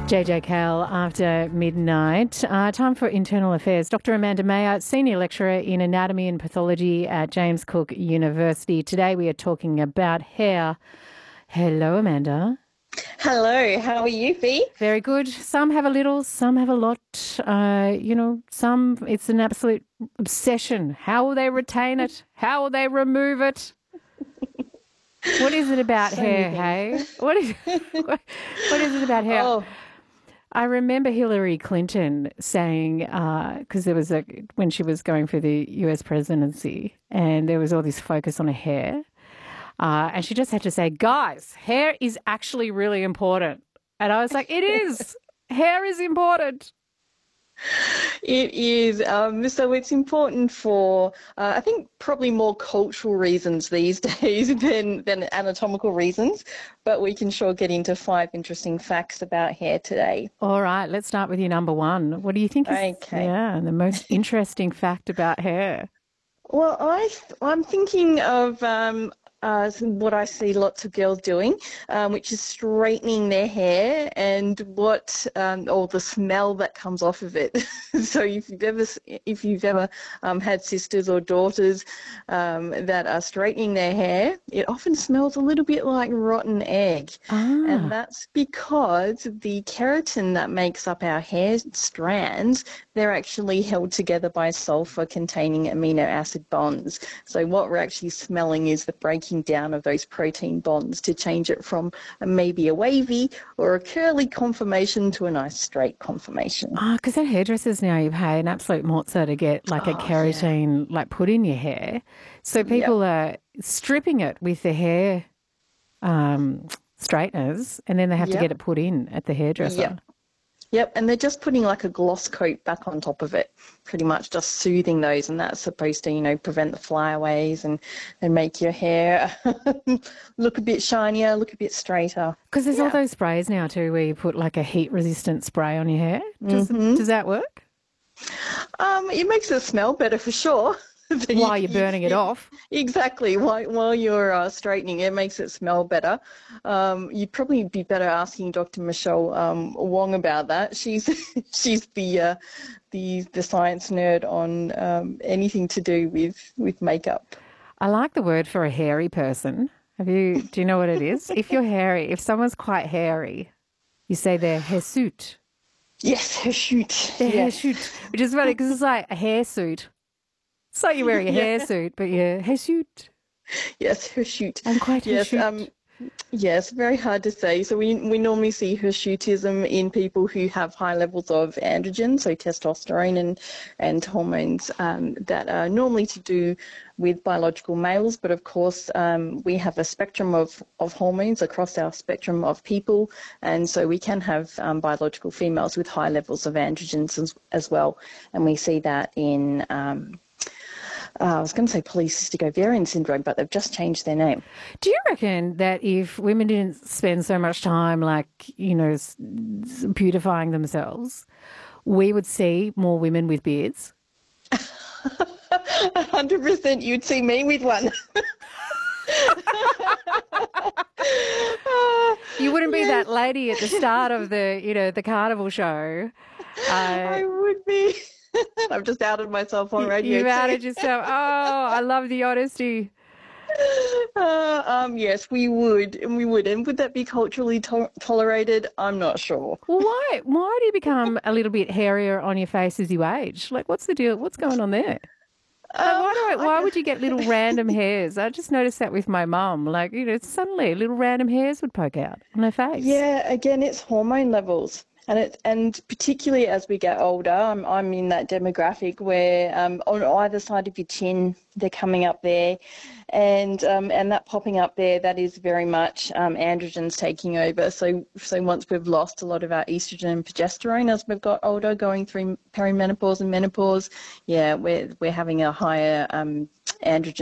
JJ Cale after midnight. Time for Internal Affairs. Dr. Amanda Mayer, Senior Lecturer in Anatomy and Pathology at James Cook University. Today we are talking about hair. Hello, Amanda. Hello, how are you, Fee? Very good. Some have a little, some have a lot. Some it's an absolute obsession. How will they retain it? How will they remove it? What is it about hair, hey? What is it about hair? Oh, I remember Hillary Clinton saying, because when she was going for the US presidency, and there was all this focus on her hair, and she just had to say, guys, hair is actually really important. And I was like, it is. Hair is important. it is. So it's important for, I think, probably more cultural reasons these days than anatomical reasons. But we can sure get into 5 interesting facts about hair today. All right, let's start with your number one. What do you think is the most interesting fact about hair? Well, I'm thinking of what I see lots of girls doing, which is straightening their hair and or the smell that comes off of it. So if you've ever had sisters or daughters that are straightening their hair, it often smells a little bit like rotten egg. And that's because the keratin that makes up our hair strands, they're actually held together by sulfur-containing amino acid bonds. So what we're actually smelling is the breaking down of those protein bonds to change it from maybe a wavy or a curly conformation to a nice straight conformation. Because at hairdressers now you pay an absolute mozza to get like a keratin put in your hair. So people are stripping it with the hair straighteners and then they have to get it put in at the hairdresser. Yep, and they're just putting like a gloss coat back on top of it, pretty much just soothing those, and that's supposed to, prevent the flyaways and make your hair look a bit shinier, look a bit straighter. Because there's all those sprays now too where you put like a heat-resistant spray on your hair. Does that work? It makes it smell better for sure. While you're burning it off. Exactly. While you're straightening, it makes it smell better. You'd probably be better asking Dr. Michelle Wong about that. She's the science nerd on anything to do with makeup. I like the word for a hairy person. Do you know what it is? If you're hairy, if someone's quite hairy, you say they're hirsute. Yes, hirsute. They're hirsute, which is funny because it's like a hairsuit. It's like you're wearing a hairsuit, but you're hirsute. Yes, hirsute. I'm quite hirsute. Yes, very hard to say. So we normally see hirsutism in people who have high levels of androgen, so testosterone and hormones that are normally to do with biological males. But of course, we have a spectrum of hormones across our spectrum of people, and so we can have biological females with high levels of androgens as well. And we see that in I was going to say polycystic ovarian syndrome, but they've just changed their name. Do you reckon that if women didn't spend so much time, beautifying themselves, we would see more women with beards? 100% you'd see me with one. You wouldn't be that lady at the start of the carnival show. I would be. I've just outed myself on radio. You've outed yourself. Oh, I love the honesty. Yes, we would. And would that be culturally tolerated? I'm not sure. Well, why? Why do you become a little bit hairier on your face as you age? Like, what's the deal? What's going on there? Why would you get little random hairs? I just noticed that with my mum. Suddenly little random hairs would poke out on her face. Yeah, again, it's hormone levels. And particularly as we get older, I'm in that demographic where on either side of your chin, they're coming up there, and that popping up there, that is very much androgens taking over. So once we've lost a lot of our estrogen and progesterone as we've got older, going through perimenopause and menopause, we're having a higher androgen